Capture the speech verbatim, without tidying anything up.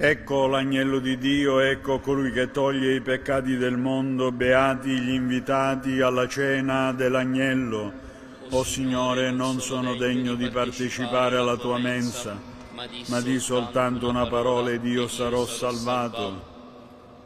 Ecco l'agnello di Dio, ecco colui che toglie i peccati del mondo, beati gli invitati alla cena dell'agnello. O Signore, non sono degno di partecipare alla tua mensa, ma di soltanto una parola ed io sarò salvato.